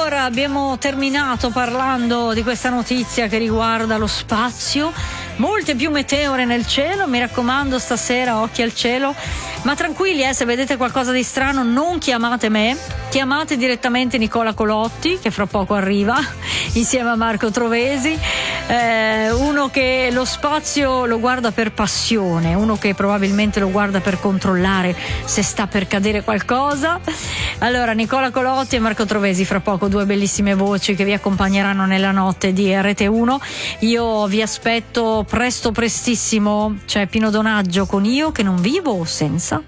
Allora, abbiamo terminato parlando di questa notizia che riguarda lo spazio. Molte più meteore nel cielo, mi raccomando, stasera occhi al cielo. Ma tranquilli, se vedete qualcosa di strano non chiamate me, chiamate direttamente Nicola Colotti, che fra poco arriva insieme a Marco Trovesi, uno che lo spazio lo guarda per passione, uno che probabilmente lo guarda per controllare se sta per cadere qualcosa. Allora, Nicola Colotti e Marco Trovesi, fra poco, due bellissime voci che vi accompagneranno nella notte di RT1. Io vi aspetto prestissimo. C'è Pino Donaggio con Io che non vivo senza.